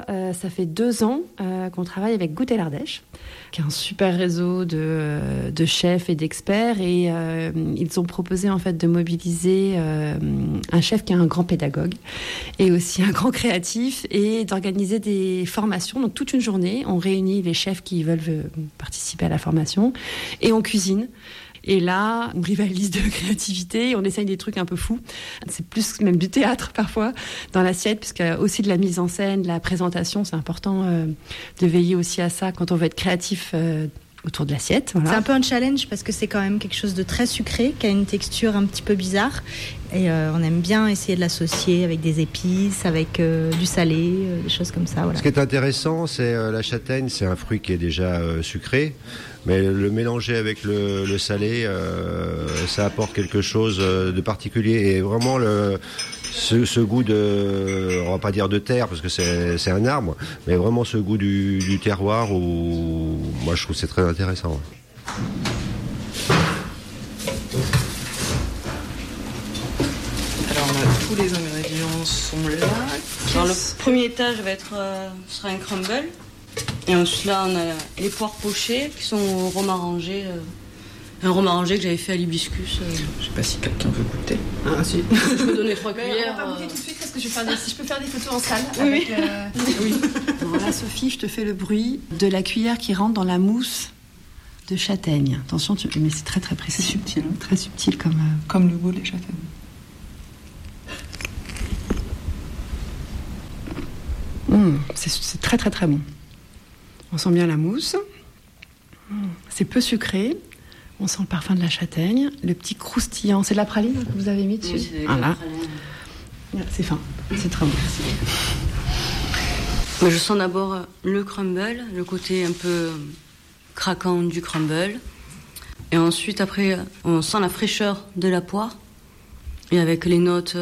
là, ça fait 2 ans qu'on travaille avec Goûter l'Ardèche, qui est un super réseau de chefs et d'experts. Et ils ont proposé en fait de mobiliser un chef qui est un grand pédagogue et aussi un grand créatif, et d'organiser des formations. Donc toute une journée, on réunit les chefs qui veulent participer à la formation et on cuisine. Et là, on rivalise de créativité, on essaye des trucs un peu fous. C'est plus même du théâtre parfois dans l'assiette, puisqu'il y a aussi de la mise en scène, de la présentation. C'est important de veiller aussi à ça quand on veut être créatif autour de l'assiette. Voilà. C'est un peu un challenge parce que c'est quand même quelque chose de très sucré, qui a une texture un petit peu bizarre. Et on aime bien essayer de l'associer avec des épices, avec du salé, des choses comme ça. Voilà. Ce qui est intéressant, c'est la châtaigne, c'est un fruit qui est déjà sucré. Mais le mélanger avec le salé, ça apporte quelque chose de particulier. Et vraiment, ce goût on va pas dire de terre, parce que c'est un arbre, mais vraiment ce goût du terroir, où moi je trouve que c'est très intéressant. Alors, tous les ingrédients sont là. Alors, le premier étage sera un crumble. Et ensuite, là, on a les poires pochées qui sont romarangées. Un romarangé que j'avais fait à l'hibiscus. Je sais pas si quelqu'un veut goûter. Ah, si. Je peux donner 3 cuillères. On va pas goûter tout de suite parce que si je peux faire des photos en salle. Oui. Oui. Voilà, Sophie, je te fais le bruit de la cuillère qui rentre dans la mousse de châtaigne. Attention, mais c'est très très précis. C'est subtil. Hein. Très subtil comme le goût des châtaignes. C'est très très très bon. On sent bien la mousse. C'est peu sucré. On sent le parfum de la châtaigne. Le petit croustillant. C'est de la praline que vous avez mis dessus? Oui, c'est de la praline. C'est fin. C'est très bon. Mais je sens d'abord le crumble, le côté un peu craquant du crumble. Et ensuite, après, on sent la fraîcheur de la poire. Et avec les notes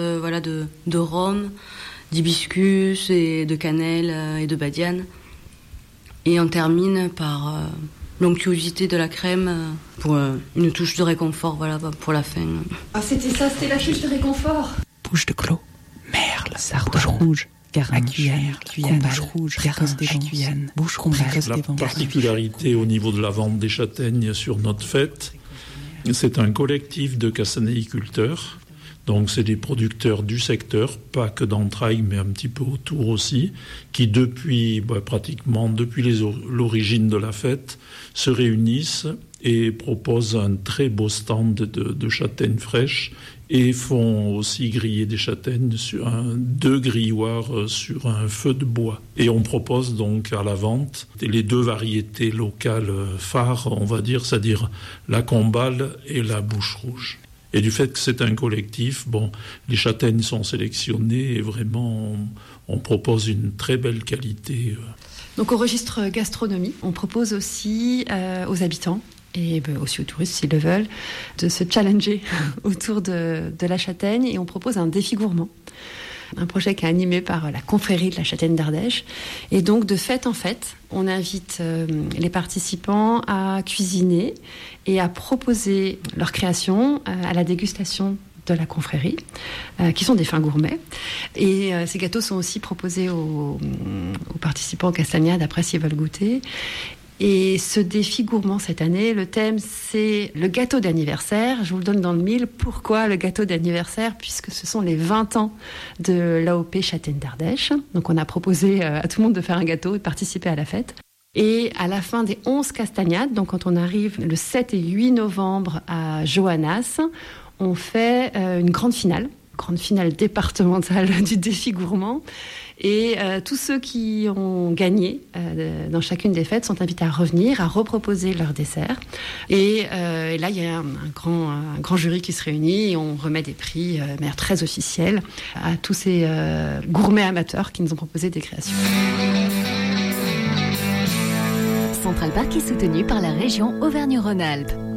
de rhum, d'hibiscus et de cannelle et de badiane. Et on termine par l'onctuosité de la crème pour une touche de réconfort, pour la fin. Ah, c'était la touche de réconfort. Bouche de clos, merle, sardou rouge, garnache, Guyane, rouge, précoce des Guyane, bouche précoce des La particularité au niveau de la vente des châtaignes sur notre fête, c'est un collectif de cassanéiculteurs. Donc c'est des producteurs du secteur, pas que d'Entrailles, mais un petit peu autour aussi, qui pratiquement depuis l'origine de la fête, se réunissent et proposent un très beau stand de châtaignes fraîches et font aussi griller des châtaignes sur 2 grilloirs sur un feu de bois. Et on propose donc à la vente les 2 variétés locales phares, on va dire, c'est-à-dire la combale et la bouche rouge. Et du fait que c'est un collectif, les châtaignes sont sélectionnées et vraiment on propose une très belle qualité. Donc au registre gastronomie, on propose aussi aux habitants et aussi aux touristes s'ils le veulent, de se challenger autour de la châtaigne, et on propose un défi gourmand. Un projet qui est animé par la confrérie de la châtaigne d'Ardèche. Et donc, de fête en fête, on invite les participants à cuisiner et à proposer leur création à la dégustation de la confrérie, qui sont des fins gourmets. Et ces gâteaux sont aussi proposés aux participants aux castagnades, après s'ils veulent goûter. Et ce défi gourmand cette année, le thème c'est le gâteau d'anniversaire. Je vous le donne dans le mille. Pourquoi le gâteau d'anniversaire? Puisque ce sont les 20 ans de l'AOP Châtaigne d'Ardèche. Donc on a proposé à tout le monde de faire un gâteau et de participer à la fête. Et à la fin des 11 castagnades, donc quand on arrive le 7 et 8 novembre à Johannas, on fait une grande finale départementale du défi gourmand. Et tous ceux qui ont gagné dans chacune des fêtes sont invités à revenir, à reproposer leur dessert. Et là, il y a un grand jury qui se réunit et on remet des prix de manière très officielle à tous ces gourmets amateurs qui nous ont proposé des créations. Central Park est soutenu par la région Auvergne-Rhône-Alpes.